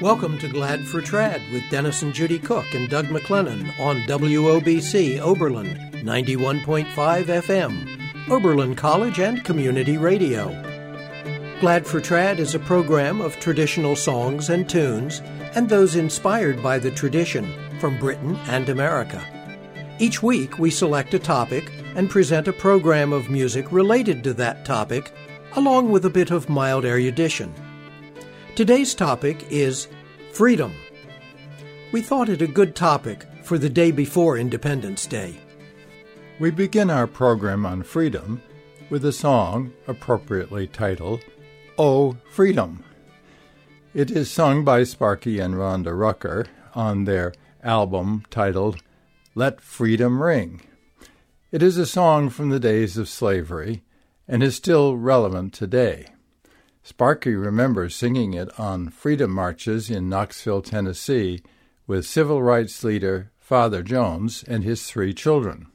Welcome to Glad for Trad with Dennis and Judy Cook and Doug McLennan on WOBC Oberlin 91.5 FM, Oberlin College and Community Radio. Glad for Trad is a program of traditional songs and tunes and those inspired by the tradition from Britain and America. Each week we select a topic and present a program of music related to that topic, along with a bit of mild erudition. Today's topic is freedom. We thought it a good topic for the day before Independence Day. We begin our program on freedom with a song appropriately titled, "Oh, Freedom." It is sung by Sparky and Rhonda Rucker on their album titled "Let Freedom Ring." It is a song from the days of slavery and is still relevant today. Sparky remembers singing it on freedom marches in Knoxville, Tennessee, with civil rights leader Father Jones and his 3 children.